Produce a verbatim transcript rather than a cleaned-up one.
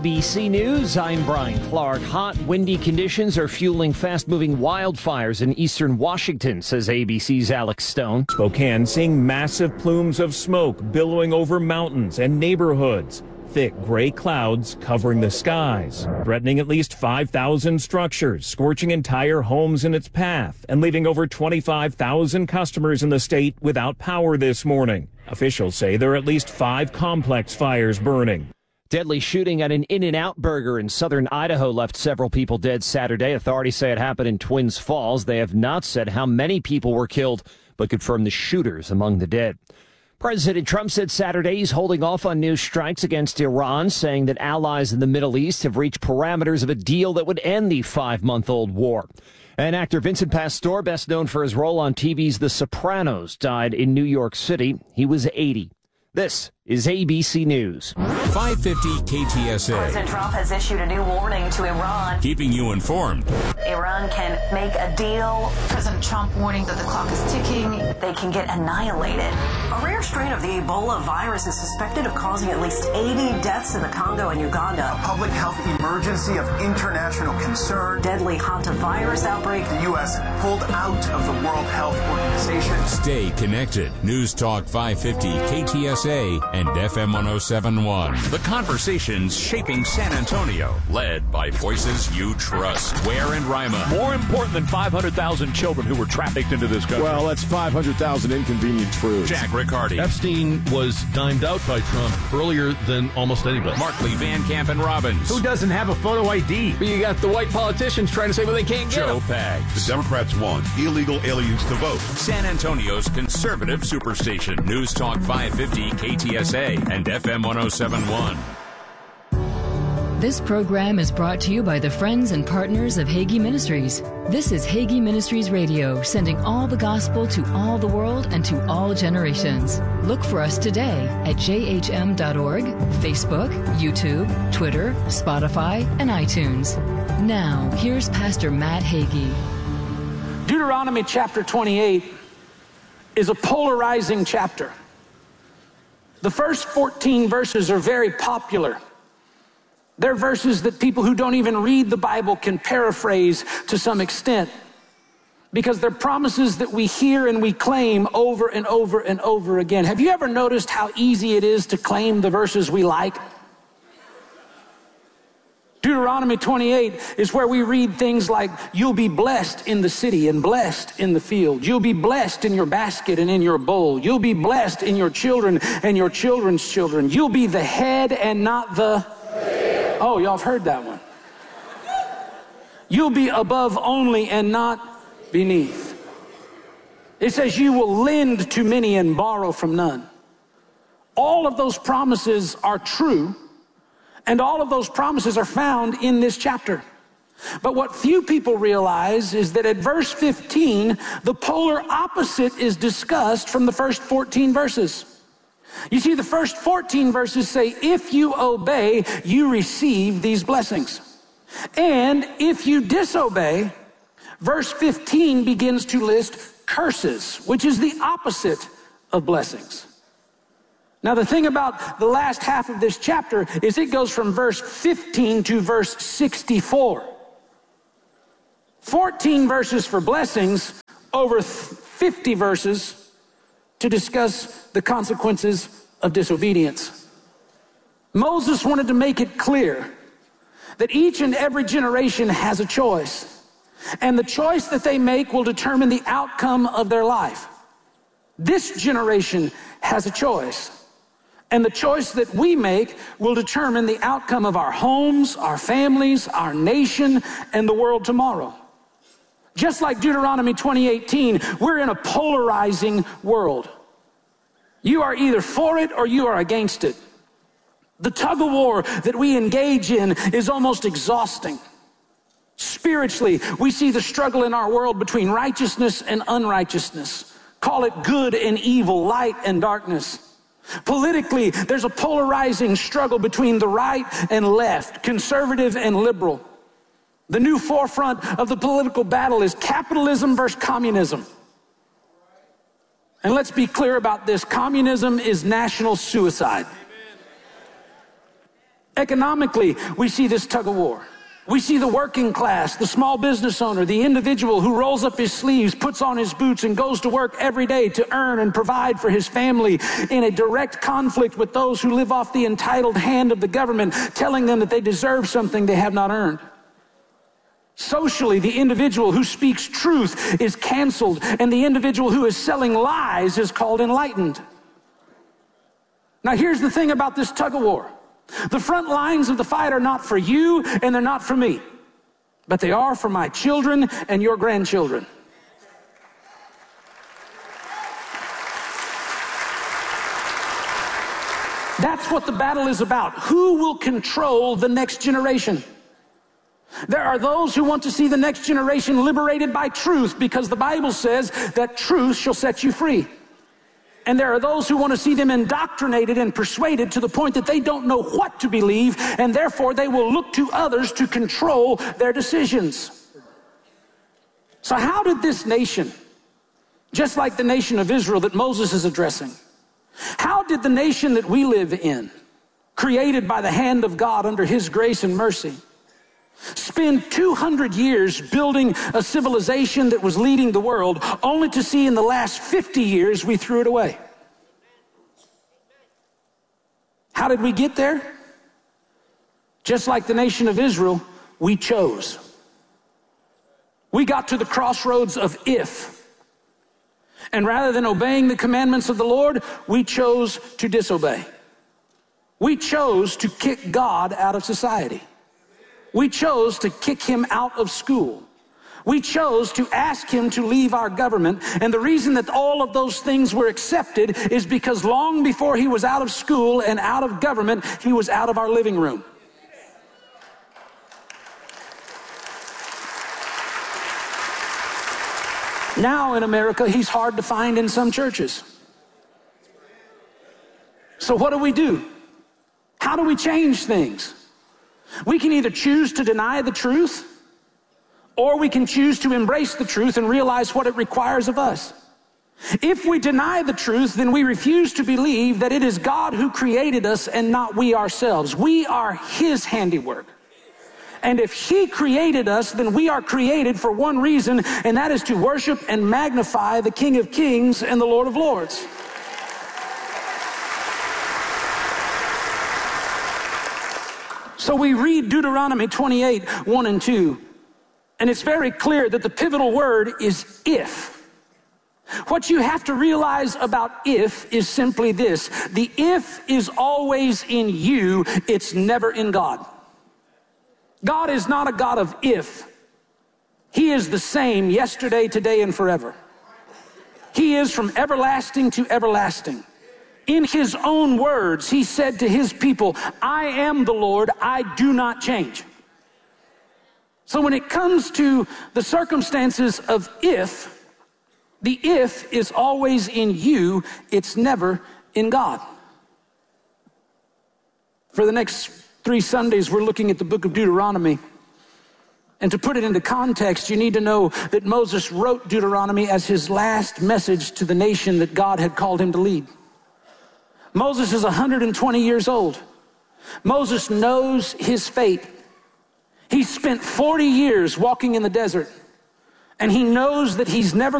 B C News, I'm Brian Clark. Hot, windy conditions are fueling fast-moving wildfires in eastern Washington, says A B C's Alex Stone. Spokane seeing massive plumes of smoke billowing over mountains and neighborhoods. Thick gray clouds covering the skies, threatening at least five thousand structures, scorching entire homes in its path, and leaving over twenty-five thousand customers in the state without power this morning. Officials say there are at least five complex fires burning. Deadly shooting at an In-N-Out Burger in southern Idaho left several people dead Saturday. Authorities say it happened in Twins Falls. They have not said how many people were killed, but confirmed the shooters among the dead. President Trump said Saturday he's holding off on new strikes against Iran, saying that allies in the Middle East have reached parameters of a deal that would end the five-month-old war. And actor Vincent Pastore, best known for his role on T V's The Sopranos, died in New York City. He was eighty. This is A B C News. five fifty K T S A. President Trump has issued a new warning to Iran. Keeping you informed. Iran can make a deal. President Trump warning that the clock is ticking. They can get annihilated. A rare strain of the Ebola virus is suspected of causing at least eighty deaths in the Congo and Uganda. A public health emergency of international concern. Deadly hantavirus outbreak. The U S pulled out of the World Health Organization. Stay connected. News Talk five fifty K T S A and F M one oh seven point one. The conversations shaping San Antonio, led by voices you trust. Ware and Rima. More important than five hundred thousand children who were trafficked into this country. Well, that's five hundred thousand inconvenient truths. Jack Riccardi. Epstein was dimed out by Trump earlier than almost anybody. Markley, Van Camp, and Robbins. Who doesn't have a photo I D? But you got the white politicians trying to say, well, they can't get Joe them. Pags. The Democrats want illegal aliens to vote. San Antonio's conservative superstation. News Talk five fifty K T S A and F M one oh seven point one. This program is brought to you by the friends and partners of Hagee Ministries. This is Hagee Ministries Radio, sending all the gospel to all the world and to all generations. Look for us today at j h m dot org, Facebook, YouTube, Twitter, Spotify, and iTunes. Now, here's Pastor Matt Hagee. Deuteronomy chapter twenty-eight is a polarizing chapter. The first fourteen verses are very popular. They're verses that people who don't even read the Bible can paraphrase to some extent, because they're promises that we hear and we claim over and over and over again. Have you ever noticed how easy it is to claim the verses we like? Deuteronomy twenty-eight is where we read things like, you'll be blessed in the city and blessed in the field. You'll be blessed in your basket and in your bowl. You'll be blessed in your children and your children's children. You'll be the head and not the... Oh, y'all have heard that one. You'll be above only and not beneath. It says you will lend to many and borrow from none. All of those promises are true. And all of those promises are found in this chapter. But what few people realize is that at verse fifteen, the polar opposite is discussed from the first fourteen verses. You see, the first fourteen verses say, if you obey, you receive these blessings. And if you disobey, verse fifteen begins to list curses, which is the opposite of blessings. Now, the thing about the last half of this chapter is it goes from verse fifteen to verse sixty-four. fourteen verses for blessings, over fifty verses to discuss the consequences of disobedience. Moses wanted to make it clear that each and every generation has a choice, and the choice that they make will determine the outcome of their life. This generation has a choice. And the choice that we make will determine the outcome of our homes, our families, our nation, and the world tomorrow. Just like Deuteronomy twenty eighteen, we're in a polarizing world. You are either for it or you are against it. The tug of war that we engage in is almost exhausting. Spiritually, we see the struggle in our world between righteousness and unrighteousness. Call it good and evil, light and darkness. Politically, there's a polarizing struggle between the right and left, conservative and liberal. The new forefront of the political battle is capitalism versus communism. And let's be clear about this. Communism is national suicide. Economically, we see this tug of war. We see the working class, the small business owner, the individual who rolls up his sleeves, puts on his boots, and goes to work every day to earn and provide for his family in a direct conflict with those who live off the entitled hand of the government, telling them that they deserve something they have not earned. Socially, the individual who speaks truth is canceled, and the individual who is selling lies is called enlightened. Now, here's the thing about this tug of war. The front lines of the fight are not for you, and they're not for me, but they are for my children and your grandchildren. That's what the battle is about. Who will control the next generation? There are those who want to see the next generation liberated by truth, because the Bible says that truth shall set you free. And there are those who want to see them indoctrinated and persuaded to the point that they don't know what to believe, and therefore they will look to others to control their decisions. So how did this nation, just like the nation of Israel that Moses is addressing, how did the nation that we live in, created by the hand of God under His grace and mercy, spend two hundred years building a civilization that was leading the world, only to see in the last fifty years we threw it away? How did we get there? Just like the nation of Israel, we chose. We got to the crossroads of if. And rather than obeying the commandments of the Lord, we chose to disobey. We chose to kick God out of society. We chose to kick Him out of school. We chose to ask Him to leave our government. And the reason that all of those things were accepted is because long before He was out of school and out of government, He was out of our living room. Now in America, He's hard to find in some churches. So what do we do? How do we change things? We can either choose to deny the truth, or we can choose to embrace the truth and realize what it requires of us. If we deny the truth, then we refuse to believe that it is God who created us and not we ourselves. We are His handiwork. And if He created us, then we are created for one reason, and that is to worship and magnify the King of Kings and the Lord of Lords. So we read Deuteronomy twenty-eight, one and two, and it's very clear that the pivotal word is if. What you have to realize about if is simply this: the if is always in you, it's never in God. God is not a God of if. He is the same yesterday, today, and forever. He is from everlasting to everlasting. In His own words, He said to His people, I am the Lord, I do not change. So when it comes to the circumstances of if, the if is always in you, it's never in God. For the next three Sundays, we're looking at the book of Deuteronomy. And to put it into context, you need to know that Moses wrote Deuteronomy as his last message to the nation that God had called him to lead. Moses is one hundred twenty years old. Moses knows his fate. He spent forty years walking in the desert, and he knows that he's never